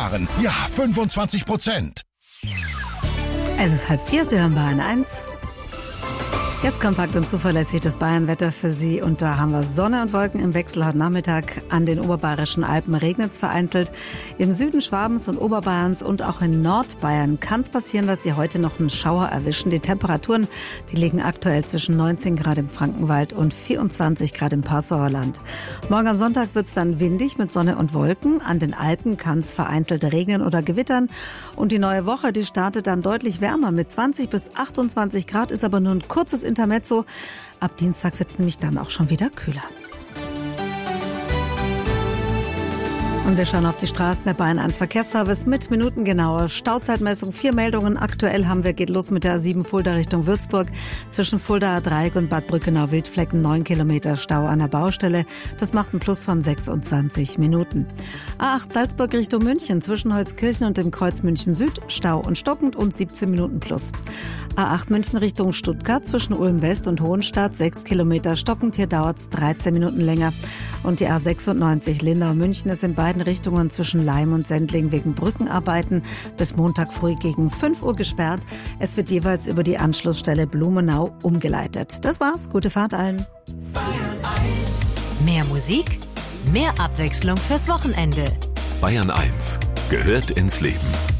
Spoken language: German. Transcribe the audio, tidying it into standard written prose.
sparen. Ja, 25%. Es ist 3:30, Sie hören Bayern 1. Jetzt kompakt und zuverlässig das Bayernwetter für Sie. Und da haben wir Sonne und Wolken im Wechsel heute Nachmittag. An den oberbayerischen Alpen regnet es vereinzelt. Im Süden Schwabens und Oberbayerns und auch in Nordbayern kann es passieren, dass Sie heute noch einen Schauer erwischen. Die Temperaturen, die liegen aktuell zwischen 19 Grad im Frankenwald und 24 Grad im Passauer Land. Morgen am Sonntag wird es dann windig mit Sonne und Wolken. An den Alpen kann es vereinzelt regnen oder gewittern. Und die neue Woche, die startet dann deutlich wärmer mit 20 bis 28 Grad, ist aber nur ein kurzes Intermezzo. Ab Dienstag wird es nämlich dann auch schon wieder kühler. Und wir schauen auf die Straßen der Bayern 1 Verkehrsservice mit minutengenauer Stauzeitmessung. 4 Meldungen aktuell geht los mit der A7 Fulda Richtung Würzburg. Zwischen Fuldaer Dreieck und Bad Brückenau-Wildflecken 9 Kilometer Stau an der Baustelle. Das macht einen Plus von 26 Minuten. A8 Salzburg Richtung München zwischen Holzkirchen und dem Kreuz München Süd. Stau und stockend und 17 Minuten plus. A8 München Richtung Stuttgart zwischen Ulm West und Hohenstadt 6 Kilometer stockend. Hier dauert es 13 Minuten länger. Und die A96 Lindau München ist in beiden Richtungen zwischen Laim und Sendling wegen Brückenarbeiten bis Montag früh gegen 5 Uhr gesperrt. Es wird jeweils über die Anschlussstelle Blumenau umgeleitet. Das war's. Gute Fahrt allen. Bayern 1. Mehr Musik, mehr Abwechslung fürs Wochenende. Bayern 1 gehört ins Leben.